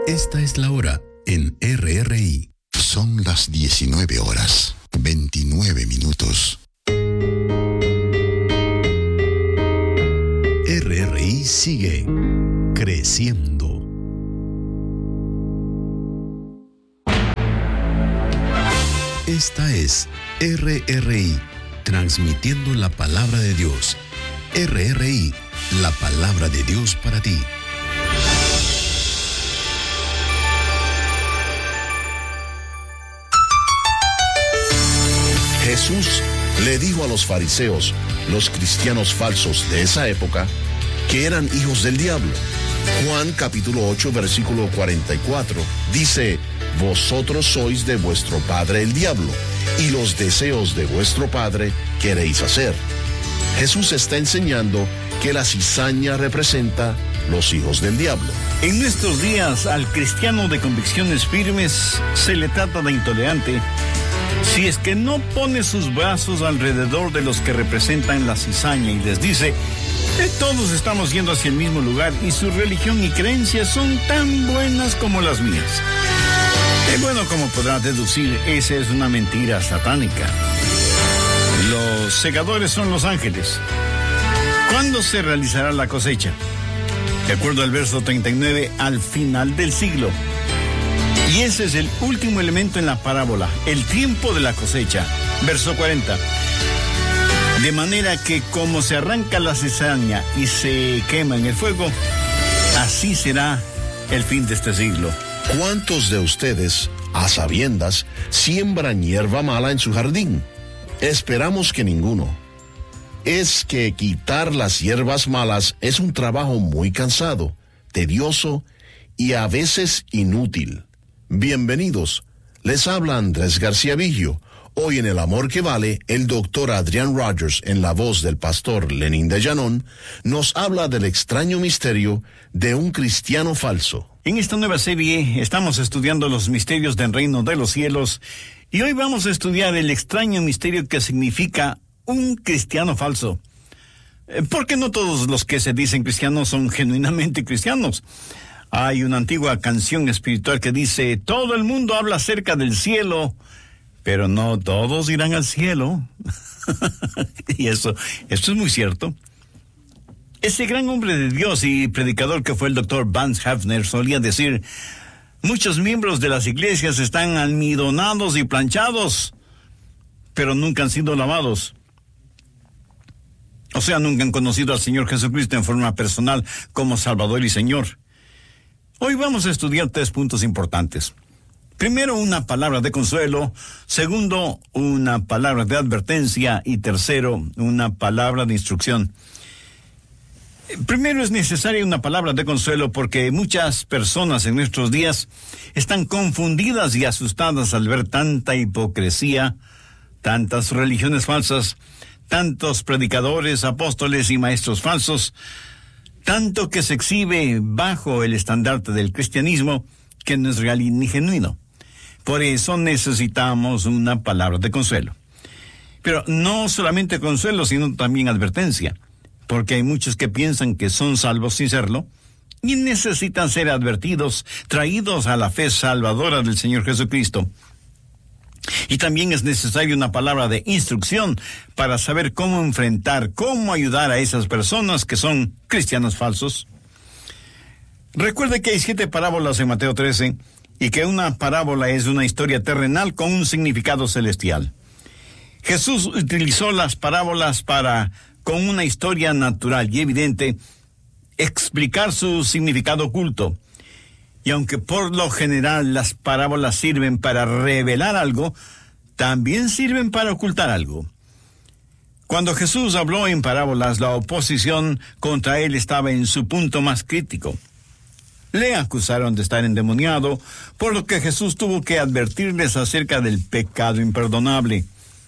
Esta es la hora en RRI. Son las 19 horas, 29 minutos. RRI sigue creciendo. Esta es RRI, transmitiendo la palabra de Dios. RRI, la palabra de Dios para ti. Jesús le dijo a los fariseos, los cristianos falsos de esa época, que eran hijos del diablo. Juan capítulo 8, versículo 44, dice: vosotros sois de vuestro padre el diablo, y los deseos de vuestro padre queréis hacer. Jesús está enseñando que la cizaña representa los hijos del diablo. En nuestros días, al cristiano de convicciones firmes se le trata de intolerante si es que no pone sus brazos alrededor de los que representan la cizaña y les dice: todos estamos yendo hacia el mismo lugar y su religión y creencias son tan buenas como las mías. Bueno, como podrás deducir, esa es una mentira satánica. Los segadores son los ángeles. ¿Cuándo se realizará la cosecha? De acuerdo al verso 39, al final del siglo. Y ese es el último elemento en la parábola, el tiempo de la cosecha. Verso 40. De manera que como se arranca la cizaña y se quema en el fuego, así será el fin de este siglo. ¿Cuántos de ustedes, a sabiendas, siembran hierba mala en su jardín? Esperamos que ninguno. Es que quitar las hierbas malas es un trabajo muy cansado, tedioso y a veces inútil. Bienvenidos. Les habla Andrés García Vigio. Hoy en El Amor que Vale, el doctor Adrian Rogers, en la voz del pastor Lenín de Llanón, nos habla del extraño misterio de un cristiano falso. En esta nueva serie estamos estudiando los misterios del reino de los cielos y hoy vamos a estudiar el extraño misterio que significa un cristiano falso. Porque no todos los que se dicen cristianos son genuinamente cristianos. Hay una antigua canción espiritual que dice: todo el mundo habla acerca del cielo, pero no todos irán al cielo. Y esto es muy cierto. Ese gran hombre de Dios y predicador que fue el doctor Vance Havner solía decir: muchos miembros de las iglesias están almidonados y planchados, pero nunca han sido lavados. O sea, nunca han conocido al Señor Jesucristo en forma personal como Salvador y Señor. Hoy vamos a estudiar 3 puntos importantes. Primero, una palabra de consuelo. Segundo, una palabra de advertencia. Y tercero, una palabra de instrucción. Primero, es necesaria una palabra de consuelo porque muchas personas en nuestros días están confundidas y asustadas al ver tanta hipocresía, tantas religiones falsas, tantos predicadores, apóstoles y maestros falsos, tanto que se exhibe bajo el estandarte del cristianismo que no es real ni genuino. Por eso necesitamos una palabra de consuelo. Pero no solamente consuelo, sino también advertencia, porque hay muchos que piensan que son salvos sin serlo y necesitan ser advertidos, traídos a la fe salvadora del Señor Jesucristo. Y también es necesaria una palabra de instrucción para saber cómo enfrentar, cómo ayudar a esas personas que son cristianos falsos. Recuerde que hay 7 parábolas en Mateo 13 y que una parábola es una historia terrenal con un significado celestial. Jesús utilizó las parábolas para, con una historia natural y evidente, explicar su significado oculto. Y aunque por lo general las parábolas sirven para revelar algo, también sirven para ocultar algo. Cuando Jesús habló en parábolas, la oposición contra él estaba en su punto más crítico. Le acusaron de estar endemoniado, por lo que Jesús tuvo que advertirles acerca del pecado imperdonable.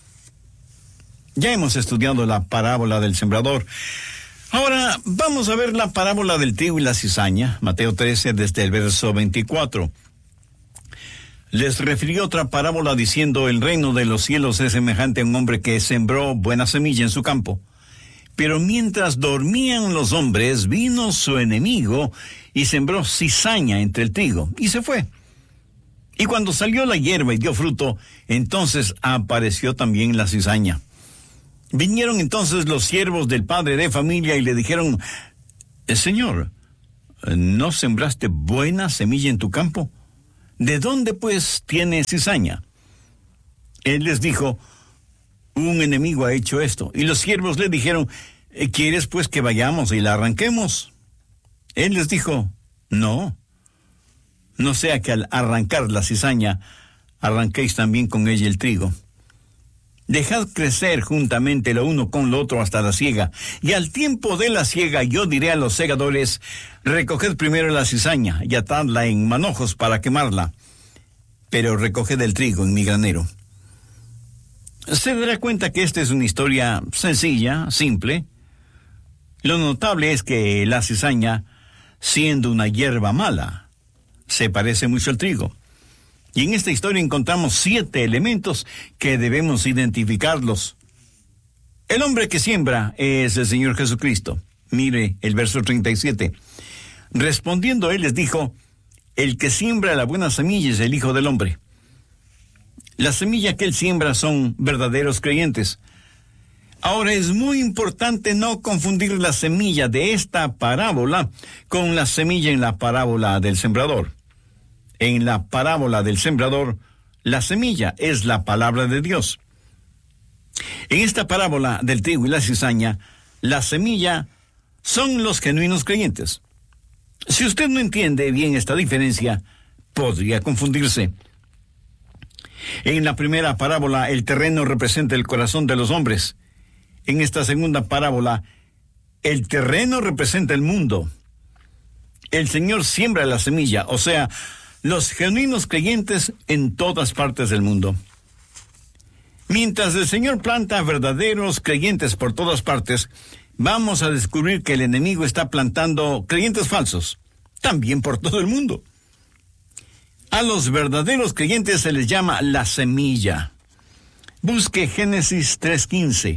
Ya hemos estudiado la parábola del sembrador. Ahora vamos a ver la parábola del trigo y la cizaña, Mateo 13, desde el verso 24. Les refirió otra parábola diciendo: el reino de los cielos es semejante a un hombre que sembró buena semilla en su campo. Pero mientras dormían los hombres, vino su enemigo y sembró cizaña entre el trigo, y se fue. Y cuando salió la hierba y dio fruto, entonces apareció también la cizaña. Vinieron entonces los siervos del padre de familia y le dijeron: Señor, ¿no sembraste buena semilla en tu campo? ¿De dónde pues tiene cizaña? Él les dijo: un enemigo ha hecho esto. Y los siervos le dijeron: ¿quieres pues que vayamos y la arranquemos? Él les dijo: no sea que al arrancar la cizaña, arranquéis también con ella el trigo. Dejad crecer juntamente lo uno con lo otro hasta la siega, y al tiempo de la siega yo diré a los segadores: recoged primero la cizaña y atadla en manojos para quemarla, pero recoged el trigo en mi granero. Se dará cuenta que esta es una historia sencilla, simple. Lo notable es que la cizaña, siendo una hierba mala, se parece mucho al trigo. Y en esta historia encontramos 7 elementos que debemos identificarlos. El hombre que siembra es el Señor Jesucristo. Mire el verso 37. Respondiendo él les dijo: el que siembra la buena semilla es el Hijo del Hombre. La semilla que él siembra son verdaderos creyentes. Ahora es muy importante no confundir la semilla de esta parábola con la semilla en la parábola del sembrador. En la parábola del sembrador, la semilla es la palabra de Dios. En esta parábola del trigo y la cizaña, la semilla son los genuinos creyentes. Si usted no entiende bien esta diferencia, podría confundirse. En la primera parábola, el terreno representa el corazón de los hombres. En esta segunda parábola, el terreno representa el mundo. El Señor siembra la semilla, o sea, los genuinos creyentes en todas partes del mundo. Mientras el Señor planta verdaderos creyentes por todas partes, vamos a descubrir que el enemigo está plantando creyentes falsos, también por todo el mundo. A los verdaderos creyentes se les llama la semilla. Busque Génesis 3:15.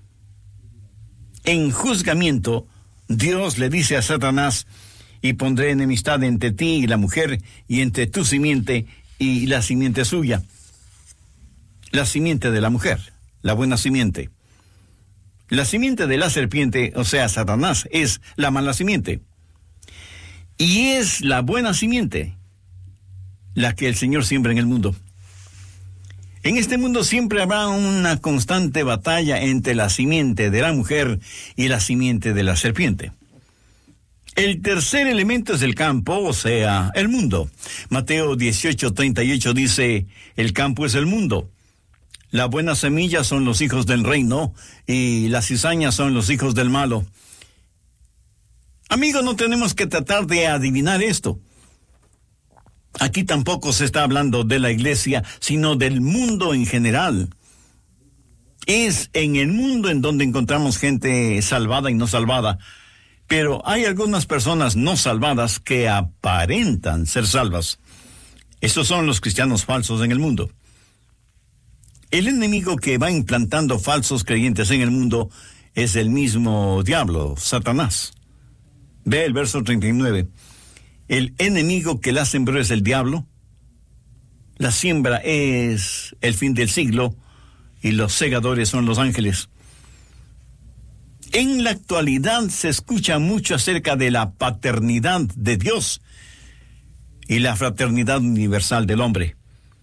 En juzgamiento, Dios le dice a Satanás: y pondré enemistad entre ti y la mujer, y entre tu simiente y la simiente suya. La simiente de la mujer, la buena simiente. La simiente de la serpiente, o sea, Satanás, es la mala simiente. Y es la buena simiente la que el Señor siembra en el mundo. En este mundo siempre habrá una constante batalla entre la simiente de la mujer y la simiente de la serpiente. El tercer elemento es el campo, o sea, el mundo. Mateo 18:38 dice: el campo es el mundo. La buena semilla son los hijos del reino, y las cizañas son los hijos del malo. Amigos, no tenemos que tratar de adivinar esto. Aquí tampoco se está hablando de la iglesia, sino del mundo en general. Es en el mundo en donde encontramos gente salvada y no salvada. Pero hay algunas personas no salvadas que aparentan ser salvas. Estos son los cristianos falsos en el mundo. El enemigo que va implantando falsos creyentes en el mundo es el mismo diablo, Satanás. Ve el verso 39. El enemigo que la sembró es el diablo. La siembra es el fin del siglo y los segadores son los ángeles. En la actualidad se escucha mucho acerca de la paternidad de Dios y la fraternidad universal del hombre.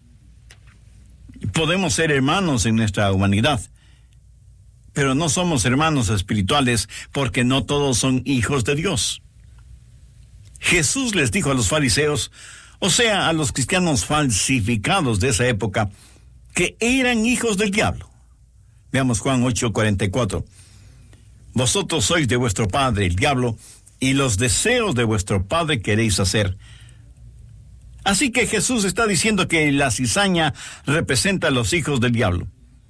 Podemos ser hermanos en nuestra humanidad, pero no somos hermanos espirituales porque no todos son hijos de Dios. Jesús les dijo a los fariseos, o sea, a los cristianos falsificados de esa época, que eran hijos del diablo. Veamos Juan 8:44. Vosotros sois de vuestro padre, el diablo, y los deseos de vuestro padre queréis hacer. Así que Jesús está diciendo que la cizaña representa a los hijos del diablo.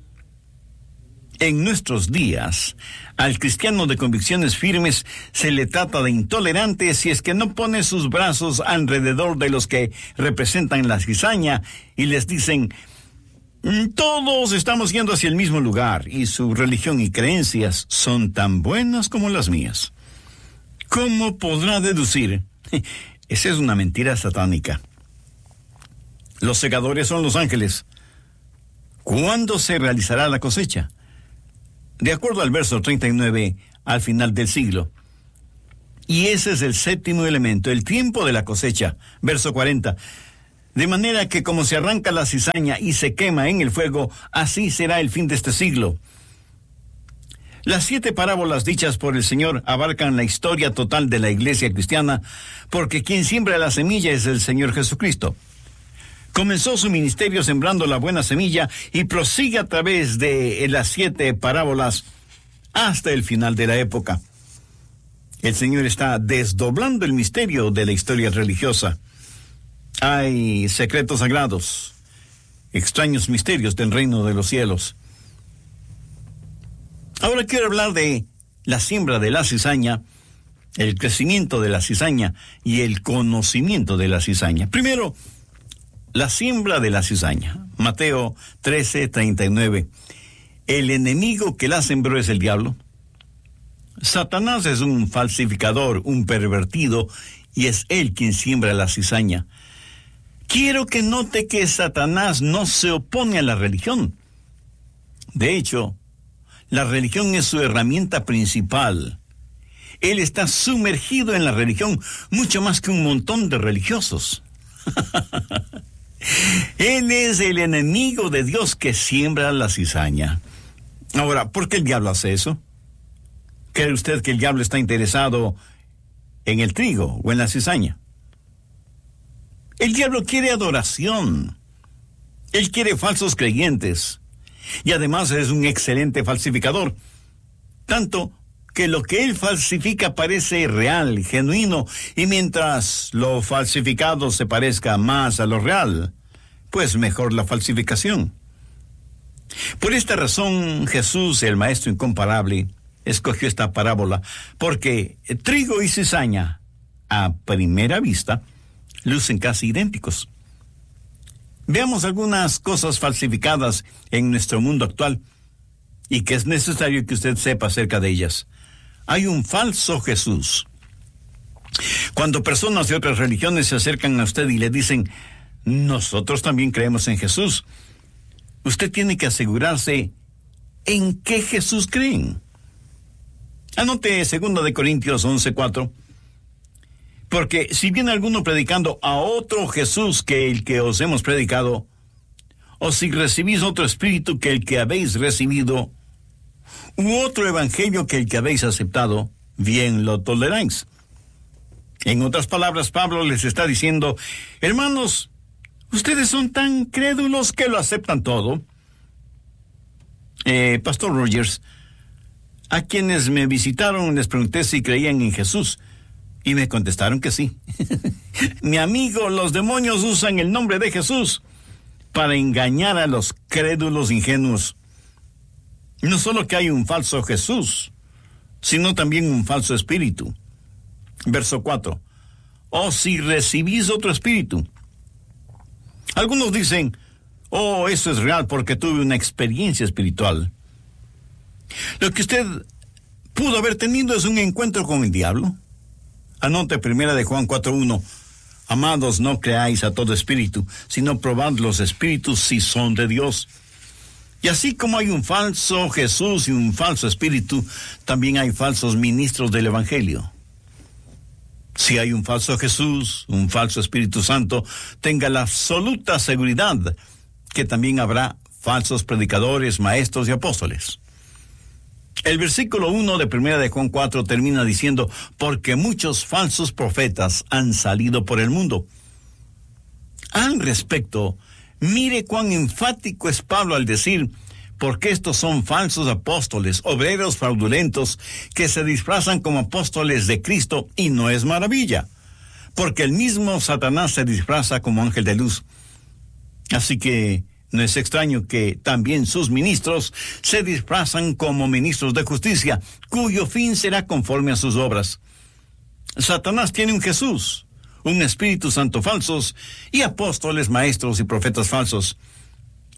En nuestros días, al cristiano de convicciones firmes se le trata de intolerante si es que no pone sus brazos alrededor de los que representan la cizaña y les dicen: Todos estamos yendo hacia el mismo lugar y su religión y creencias son tan buenas como las mías. ¿Cómo podrá deducir? Esa es una mentira satánica. Los segadores son los ángeles. ¿Cuándo se realizará la cosecha? De acuerdo al verso 39, al final del siglo. Y ese es el séptimo elemento, el tiempo de la cosecha. Verso 40. De manera que como se arranca la cizaña y se quema en el fuego, así será el fin de este siglo. Las 7 parábolas dichas por el Señor abarcan la historia total de la iglesia cristiana, porque quien siembra la semilla es el Señor Jesucristo. Comenzó su ministerio sembrando la buena semilla y prosigue a través de las 7 parábolas hasta el final de la época. El Señor está desdoblando el misterio de la historia religiosa. Hay secretos sagrados, extraños misterios del reino de los cielos. Ahora quiero hablar de la siembra de la cizaña, el crecimiento de la cizaña y el conocimiento de la cizaña. Primero, la siembra de la cizaña. Mateo 13:39. El enemigo que la sembró es el diablo. Satanás es un falsificador, un pervertido, y es él quien siembra la cizaña. Quiero que note que Satanás no se opone a la religión. De hecho, la religión es su herramienta principal. Él está sumergido en la religión mucho más que un montón de religiosos. Él es el enemigo de Dios que siembra la cizaña. Ahora, ¿por qué el diablo hace eso? ¿Cree usted que el diablo está interesado en el trigo o en la cizaña? El diablo quiere adoración. Él quiere falsos creyentes. Y además es un excelente falsificador. Tanto que lo que él falsifica parece real, genuino, y mientras lo falsificado se parezca más a lo real, pues mejor la falsificación. Por esta razón, Jesús, el Maestro incomparable, escogió esta parábola, porque trigo y cizaña, a primera vista, lucen casi idénticos. Veamos algunas cosas falsificadas en nuestro mundo actual y que es necesario que usted sepa acerca de ellas. Hay un falso Jesús. Cuando personas de otras religiones se acercan a usted y le dicen, nosotros también creemos en Jesús, usted tiene que asegurarse en qué Jesús creen. Anote 2 Corintios 11:4. Porque si viene alguno predicando a otro Jesús que el que os hemos predicado, o si recibís otro espíritu que el que habéis recibido, u otro evangelio que el que habéis aceptado, bien lo toleráis. En otras palabras, Pablo les está diciendo, hermanos, ustedes son tan crédulos que lo aceptan todo. Pastor Rogers, a quienes me visitaron les pregunté si creían en Jesús, y me contestaron que sí. Mi amigo, los demonios usan el nombre de Jesús para engañar a los crédulos ingenuos. No solo que hay un falso Jesús, sino también un falso espíritu. Verso 4. O si recibís otro espíritu. Algunos dicen, oh, eso es real porque tuve una experiencia espiritual. Lo que usted pudo haber tenido es un encuentro con el diablo. Anote 1 Juan 4:1. Amados, no creáis a todo espíritu, sino probad los espíritus si son de Dios. Y así como hay un falso Jesús y un falso espíritu, también hay falsos ministros del Evangelio. Si hay un falso Jesús, un falso Espíritu Santo, tenga la absoluta seguridad que también habrá falsos predicadores, maestros y apóstoles. El versículo 1 de 1 Juan 4 termina diciendo, porque muchos falsos profetas han salido por el mundo. Al respecto, mire cuán enfático es Pablo al decir, porque estos son falsos apóstoles, obreros fraudulentos, que se disfrazan como apóstoles de Cristo, y no es maravilla, porque el mismo Satanás se disfraza como ángel de luz. Así que no es extraño que también sus ministros se disfrazan como ministros de justicia, cuyo fin será conforme a sus obras. Satanás tiene un Jesús, un Espíritu Santo falsos y apóstoles, maestros y profetas falsos.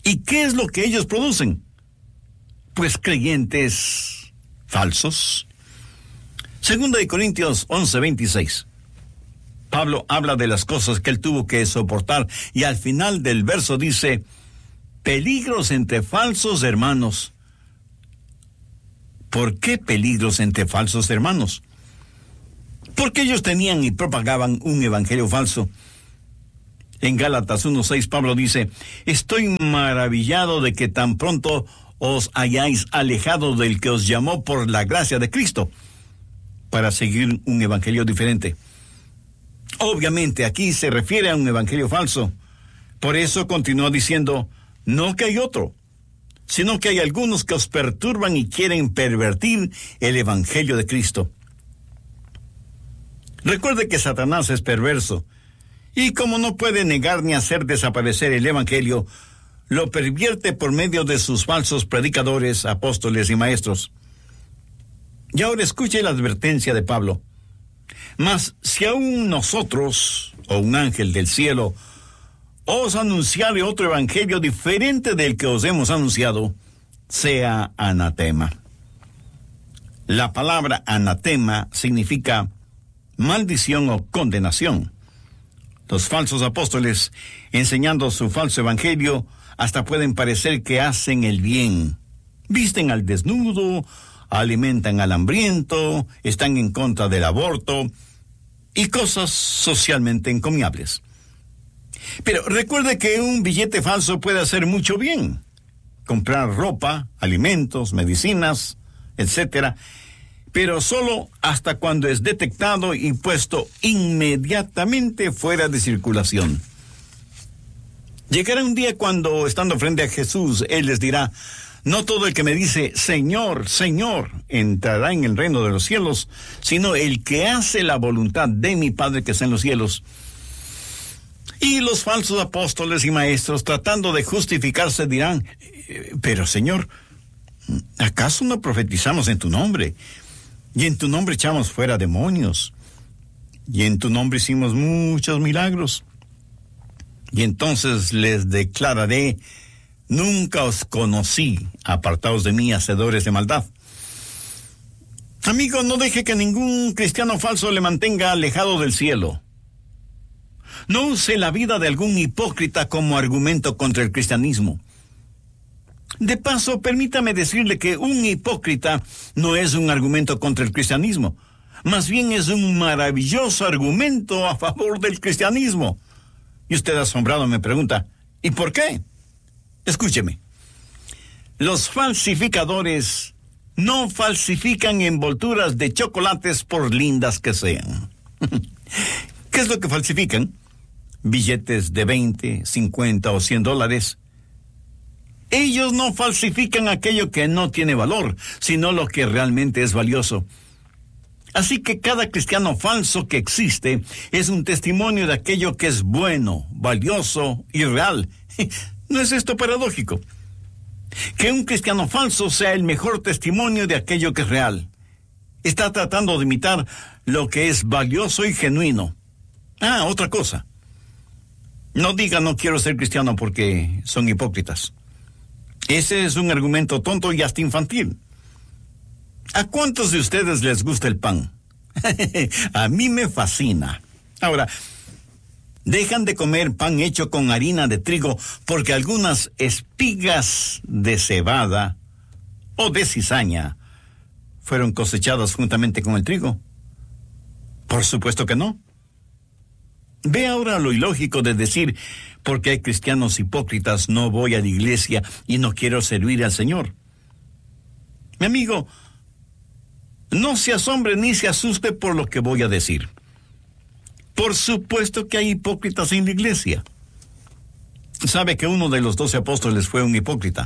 ¿Y qué es lo que ellos producen? Pues creyentes falsos. 2 de Corintios 11:26. Pablo habla de las cosas que él tuvo que soportar y al final del verso dice, peligros entre falsos hermanos. ¿Por qué peligros entre falsos hermanos? Porque ellos tenían y propagaban un evangelio falso. En Gálatas 1:6 Pablo dice, estoy maravillado de que tan pronto os hayáis alejado del que os llamó por la gracia de Cristo para seguir un evangelio diferente. Obviamente aquí se refiere a un evangelio falso. Por eso continúa diciendo, no que hay otro, sino que hay algunos que os perturban y quieren pervertir el evangelio de Cristo. Recuerde que Satanás es perverso, y como no puede negar ni hacer desaparecer el evangelio, lo pervierte por medio de sus falsos predicadores, apóstoles y maestros. Y ahora escuche la advertencia de Pablo. Mas si aún nosotros, o un ángel del cielo, os anunciare otro evangelio diferente del que os hemos anunciado, sea anatema. La palabra anatema significa maldición o condenación. Los falsos apóstoles, enseñando su falso evangelio, hasta pueden parecer que hacen el bien. Visten al desnudo, alimentan al hambriento, están en contra del aborto y cosas socialmente encomiables. Pero recuerde que un billete falso puede hacer mucho bien. Comprar ropa, alimentos, medicinas, etc. Pero solo hasta cuando es detectado y puesto inmediatamente fuera de circulación. Llegará un día cuando, estando frente a Jesús, Él les dirá, no todo el que me dice, Señor, Señor, entrará en el reino de los cielos, sino el que hace la voluntad de mi Padre que está en los cielos. Y los falsos apóstoles y maestros, tratando de justificarse, dirán, pero Señor, ¿acaso no profetizamos en tu nombre? Y en tu nombre echamos fuera demonios. Y en tu nombre hicimos muchos milagros. Y entonces les declararé, nunca os conocí, apartaos de mí, hacedores de maldad. Amigo, no deje que ningún cristiano falso le mantenga alejado del cielo. No use la vida de algún hipócrita como argumento contra el cristianismo. De paso, permítame decirle que un hipócrita no es un argumento contra el cristianismo. Más bien es un maravilloso argumento a favor del cristianismo. Y usted asombrado me pregunta, ¿y por qué? Escúcheme. Los falsificadores no falsifican envolturas de chocolates por lindas que sean. ¿Qué es lo que falsifican? Billetes de 20, 50 o $100. Ellos no falsifican aquello que no tiene valor, sino lo que realmente es valioso. Así que cada cristiano falso que existe es un testimonio de aquello que es bueno, valioso y real. ¿No es esto paradójico? Que un cristiano falso sea el mejor testimonio de aquello que es real. Está tratando de imitar lo que es valioso y genuino. Otra cosa. No diga no quiero ser cristiano porque son hipócritas. Ese es un argumento tonto y hasta infantil. ¿A cuántos de ustedes les gusta el pan? A mí me fascina. Ahora, dejan de comer pan hecho con harina de trigo porque algunas espigas de cebada o de cizaña fueron cosechadas juntamente con el trigo. Por supuesto que no. Ve ahora lo ilógico de decir, porque hay cristianos hipócritas, no voy a la iglesia y no quiero servir al Señor. Mi amigo, no se asombre ni se asuste por lo que voy a decir. Por supuesto que hay hipócritas en la iglesia. Sabe que uno de los 12 apóstoles fue un hipócrita.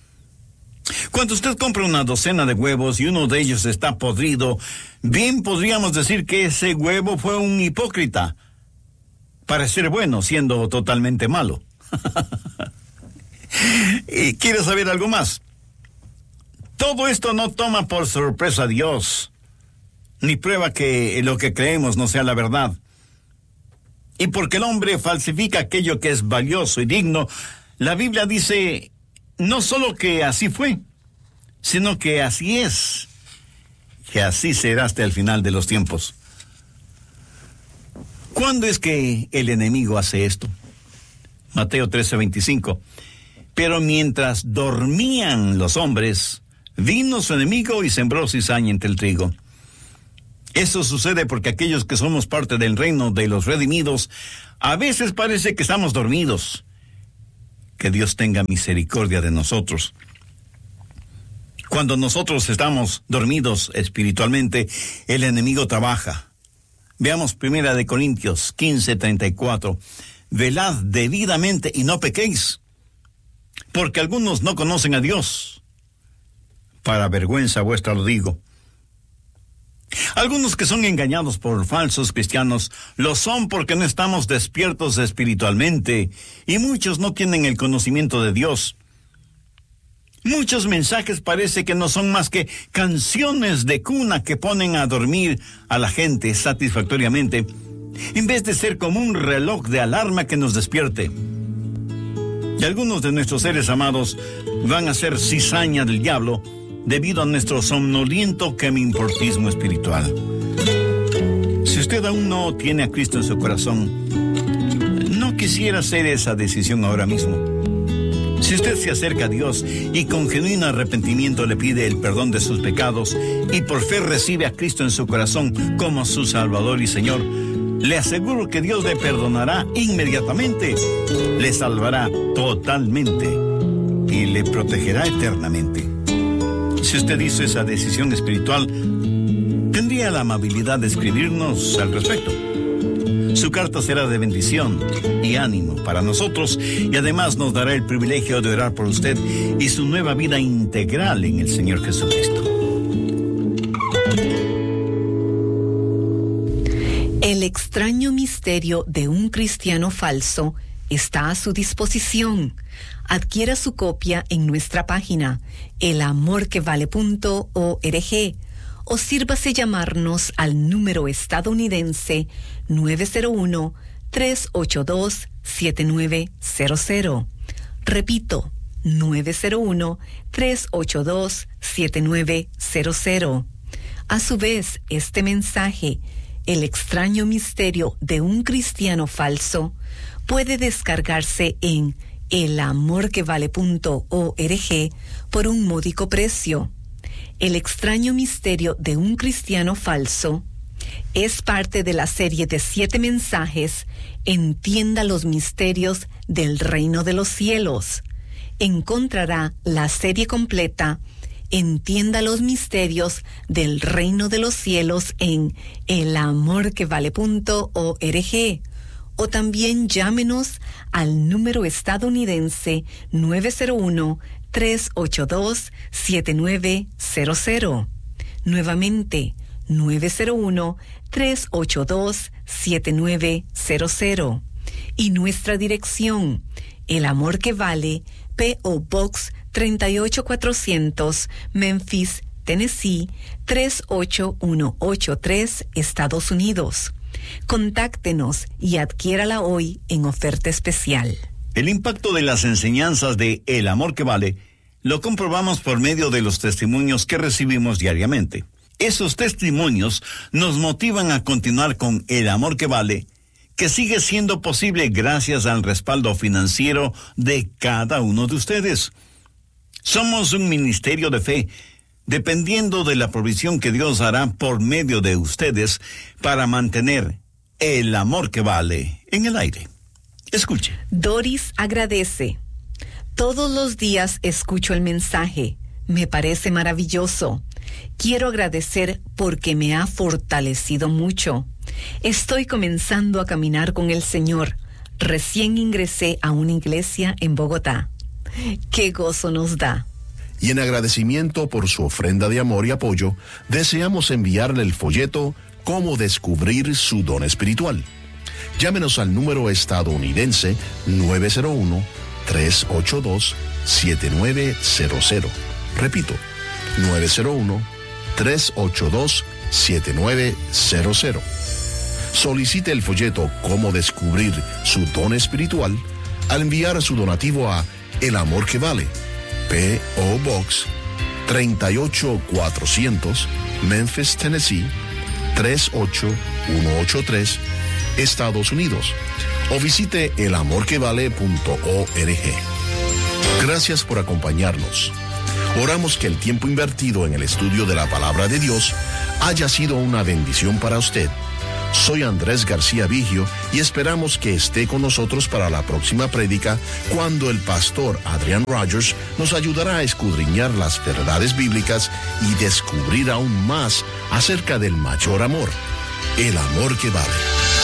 Cuando usted compra una docena de huevos y uno de ellos está podrido, bien podríamos decir que ese huevo fue un hipócrita. Para ser bueno, siendo totalmente malo. ¿Y quiere saber algo más? Todo esto no toma por sorpresa a Dios, ni prueba que lo que creemos no sea la verdad. Y porque el hombre falsifica aquello que es valioso y digno, La Biblia dice no solo que así fue, sino que así es, que así será hasta el final de los tiempos. ¿Cuándo es que el enemigo hace esto? Mateo 13:25. Pero mientras dormían los hombres, vino su enemigo y sembró cizaña entre el trigo. Eso sucede porque aquellos que somos parte del reino de los redimidos, a veces parece que estamos dormidos. Que Dios tenga misericordia de nosotros. Cuando nosotros estamos dormidos espiritualmente, el enemigo trabaja. Veamos 1 Corintios 15:34. Velad debidamente y no pequéis, porque algunos no conocen a Dios. Para vergüenza vuestra lo digo. Algunos que son engañados por falsos cristianos lo son porque no estamos despiertos espiritualmente, y muchos no tienen el conocimiento de Dios. Muchos mensajes parece que no son más que canciones de cuna que ponen a dormir a la gente satisfactoriamente, en vez de ser como un reloj de alarma que nos despierte. Y algunos de nuestros seres amados van a ser cizaña del diablo debido a nuestro somnoliento quemimportismo espiritual. Si usted aún no tiene a Cristo en su corazón, no quisiera hacer esa decisión ahora mismo. Si usted se acerca a Dios y con genuino arrepentimiento le pide el perdón de sus pecados y por fe recibe a Cristo en su corazón como su Salvador y Señor, le aseguro que Dios le perdonará inmediatamente, le salvará totalmente y le protegerá eternamente. Si usted hizo esa decisión espiritual, tendría la amabilidad de escribirnos al respecto. Su carta será de bendición y ánimo para nosotros y además nos dará el privilegio de orar por usted y su nueva vida integral en el Señor Jesucristo. El extraño misterio de un cristiano falso está a su disposición. Adquiera su copia en nuestra página elamorquevale.org o sírvase llamarnos al número estadounidense 901-382-7900. Repito, 901-382-7900. A su vez, este mensaje, El extraño misterio de un cristiano falso, puede descargarse en elamorquevale.org por un módico precio. El extraño misterio de un cristiano falso es parte de la serie de 7 mensajes Entienda los misterios del reino de los cielos. Encontrará la serie completa Entienda los misterios del reino de los cielos en elamorquevale.org o también llámenos al número estadounidense 901-382-7900. Nuevamente, 901-382-7900. Y nuestra dirección, El Amor que Vale, P.O. Box 38400, Memphis, Tennessee 38183, Estados Unidos. Contáctenos y adquiérala hoy en oferta especial. El impacto de las enseñanzas de El Amor que Vale lo comprobamos por medio de los testimonios que recibimos diariamente. Esos testimonios nos motivan a continuar con El Amor que Vale, que sigue siendo posible gracias al respaldo financiero de cada uno de ustedes. Somos un ministerio de fe, dependiendo de la provisión que Dios hará por medio de ustedes para mantener El Amor que Vale en el aire. Escuche. Doris agradece. Todos los días escucho el mensaje. Me parece maravilloso. Quiero agradecer porque me ha fortalecido mucho. Estoy comenzando a caminar con el Señor. Recién ingresé a una iglesia en Bogotá. ¡Qué gozo nos da! Y en agradecimiento por su ofrenda de amor y apoyo, deseamos enviarle el folleto Cómo descubrir su don espiritual. Llámenos al número estadounidense 901-382-7900. Repito, 901-382-7900. Solicite el folleto Cómo descubrir su don espiritual al enviar su donativo a El Amor que Vale, P.O. Box 38400, Memphis, Tennessee 38183, Estados Unidos, o visite elamorquevale.org. Gracias por acompañarnos. Oramos que el tiempo invertido en el estudio de la Palabra de Dios haya sido una bendición para usted. Soy Andrés García Vigio y esperamos que esté con nosotros para la próxima prédica, cuando el pastor Adrian Rogers nos ayudará a escudriñar las verdades bíblicas y descubrir aún más acerca del mayor amor, el amor que vale.